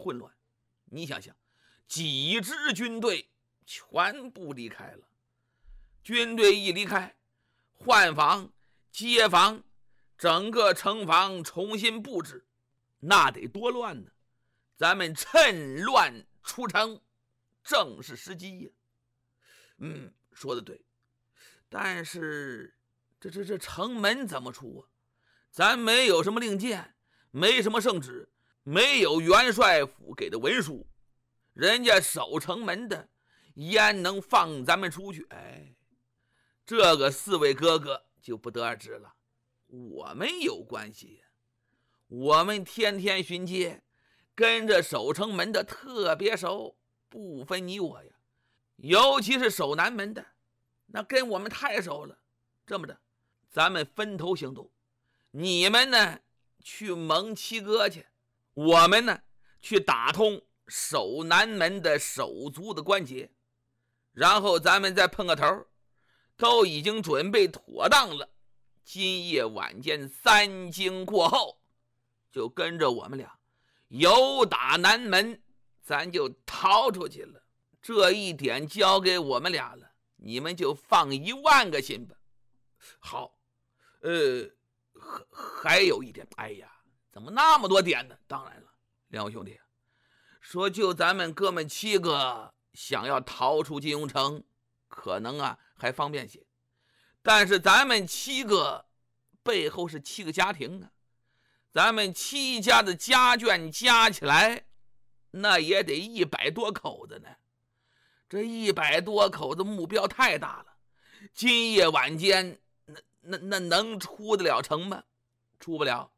混乱。你想想，几支军队全部离开了，军队一离开，换防、接防，整个城防重新布置，那得多乱呢！咱们趁乱出城，正是时机呀。说得对，但是这城门怎么出啊？咱没有什么令箭，没什么圣旨，没有元帅府给的文书，人家守城门的焉能放咱们出去？这个四位哥哥就不得而知了。我们有关系呀，我们天天巡街，跟着守城门的特别熟，不分你我呀。尤其是守南门的，那跟我们太熟了。这么着，咱们分头行动，你们呢去蒙七哥去，我们呢去打通守南门的手足的关节，然后咱们再碰个头，都已经准备妥当了。今夜晚间3更过后，就跟着我们俩由打南门，咱就逃出去了。这一点交给我们俩了，你们就放10000个心吧。好，还有一点，怎么那么多点呢？当然了，两位兄弟，说就咱们哥们7个想要逃出金庸城，可能还方便些，但是咱们7个背后是7个家庭啊，咱们7家的家眷加起来，那也得100多口子呢。这100多口子目标太大了，今夜晚间那能出得了城吗？出不了。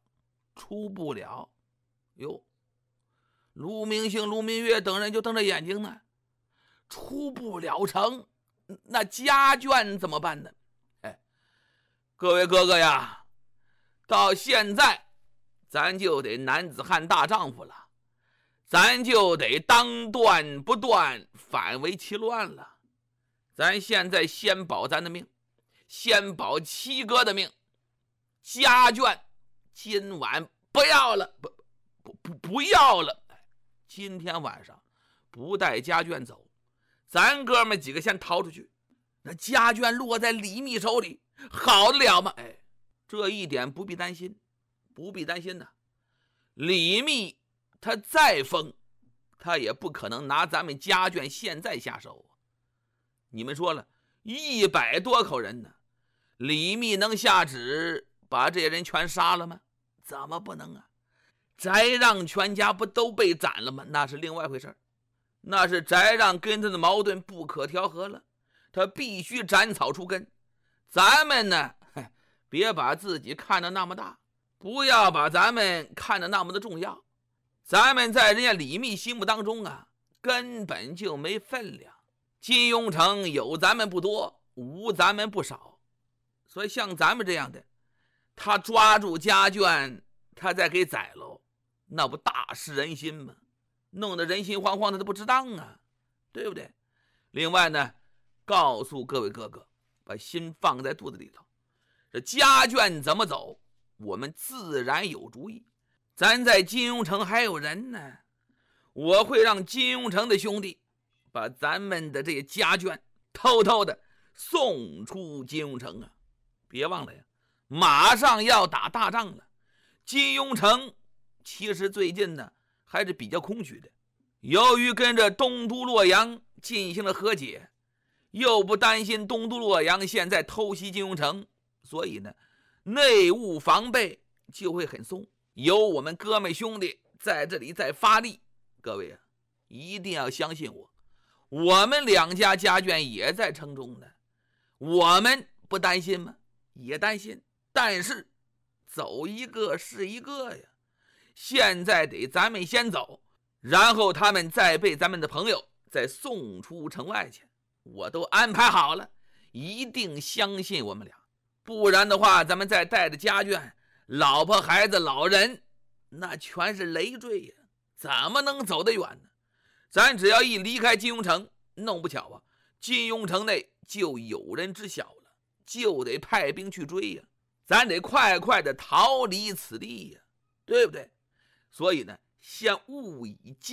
哟，卢明星、卢明月等人就瞪着眼睛呢，出不了城，那家眷怎么办呢？各位哥哥呀，到现在咱就得男子汉大丈夫了，咱就得当断不断，反为其乱了。咱现在先保咱的命，先保7哥的命，家眷今晚不要了，不要了。今天晚上不带家眷走，咱哥们几个先逃出去，那家眷落在李密手里，好得了吗？这一点不必担心，的。李密他再疯，他也不可能拿咱们家眷现在下手。你们说了，100多口人呢，李密能下旨把这些人全杀了吗？怎么不能啊？翟让全家不都被斩了吗？那是另外回事，那是翟让跟他的矛盾不可调和了，他必须斩草除根。咱们呢，别把自己看得那么大，不要把咱们看得那么的重要。咱们在人家李密心目当中根本就没分量。金庸城有咱们不多，无咱们不少，所以像咱们这样的，他抓住家眷，他再给宰喽，那不大失人心吗？弄得人心惶惶的都不值当啊，对不对？另外呢，告诉各位哥哥，把心放在肚子里头，这家眷怎么走，我们自然有主意。咱在金庸城还有人呢，我会让金庸城的兄弟把咱们的这些家眷偷偷的送出金庸城啊！别忘了呀，马上要打大仗了。金庸城其实最近呢还是比较空虚的，由于跟着东都洛阳进行了和解，又不担心东都洛阳现在偷袭金庸城，所以呢内务防备就会很松。有我们哥们兄弟在这里在发力，各位一定要相信我，我们2家家眷也在城中呢，我们不担心吗？也担心，但是走一个是一个呀。现在得咱们先走，然后他们再被咱们的朋友再送出城外去，我都安排好了，一定相信我们俩。不然的话，咱们再带着家眷、老婆孩子老人，那全是累赘呀，怎么能走得远呢？咱只要一离开金庸城，弄不巧金庸城内就有人知晓了，就得派兵去追呀，咱得快快的逃离此地呀，对不对？所以呢，先勿以